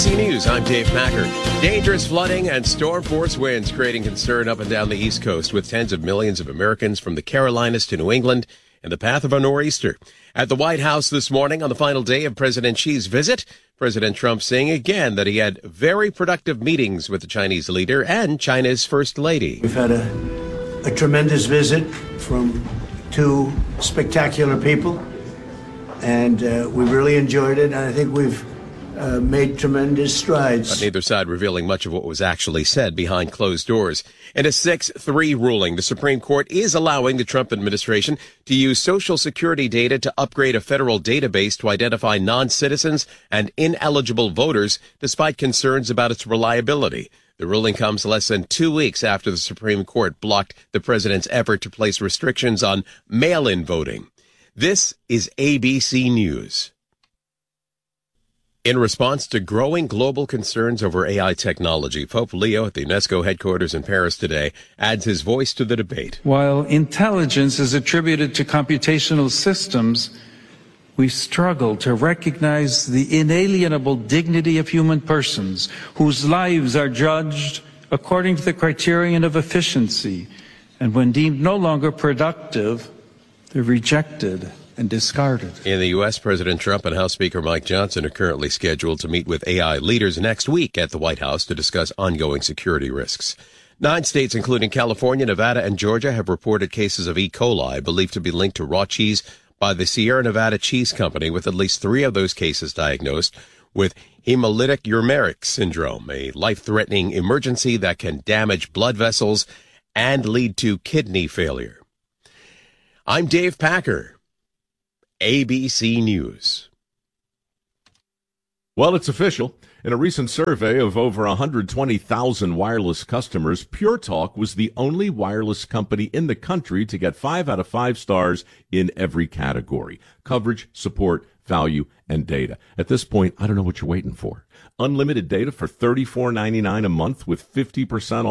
ABC News, I'm Dave Packer. Dangerous flooding and storm force winds creating concern up and down the East Coast, with tens of millions of Americans from the Carolinas to New England in the path of a nor'easter. At the White House this morning, on the final day of President Xi's visit, President Trump saying again that he had very productive meetings with the Chinese leader and China's First Lady. We've had a tremendous visit from two spectacular people, and we really enjoyed it, and I think we've made tremendous strides. But neither side revealing much of what was actually said behind closed doors. In a 6-3 ruling, the Supreme Court is allowing the Trump administration to use Social Security data to upgrade a federal database to identify non-citizens and ineligible voters, despite concerns about its reliability. The ruling comes less than 2 weeks after the Supreme Court blocked the president's effort to place restrictions on mail-in voting. This is ABC News. In response to growing global concerns over AI technology, Pope Leo at the UNESCO headquarters in Paris today adds his voice to the debate. While intelligence is attributed to computational systems, we struggle to recognize the inalienable dignity of human persons whose lives are judged according to the criterion of efficiency, and when deemed no longer productive, they're rejected and discarded. In the U.S., President Trump and House Speaker Mike Johnson are currently scheduled to meet with AI leaders next week at the White House to discuss ongoing security risks. 9 states, including California, Nevada, and Georgia, have reported cases of E. coli believed to be linked to raw cheese by the Sierra Nevada Cheese Company, with at least 3 of those cases diagnosed with hemolytic uremic syndrome, a life-threatening emergency that can damage blood vessels and lead to kidney failure. I'm Dave Packer. ABC News. Well, it's official. In a recent survey of over 120,000 wireless customers, Pure Talk was the only wireless company in the country to get 5 out of 5 stars in every category: coverage, support, value, and data. At this point, I don't know what you're waiting for. Unlimited data for $34.99 a month with 50%